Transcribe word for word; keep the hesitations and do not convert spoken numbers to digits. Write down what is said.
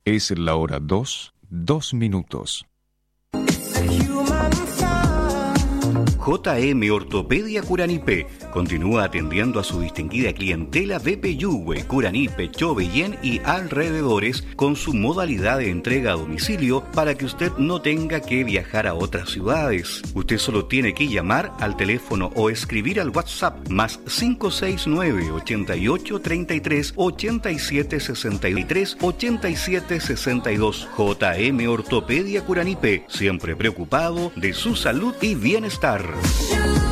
Es la hora dos, dos minutos. J M Ortopedia Curanipe continúa atendiendo a su distinguida clientela de Peyúgue, Curanipe, Chobellén y alrededores con su modalidad de entrega a domicilio para que usted no tenga que viajar a otras ciudades. Usted solo tiene que llamar al teléfono o escribir al WhatsApp más cinco seis nueve, ochenta y ocho, treinta y tres, ochenta y siete, sesenta y tres, ochenta y siete, sesenta y dos. J M Ortopedia Curanipe, siempre preocupado de su salud y bienestar.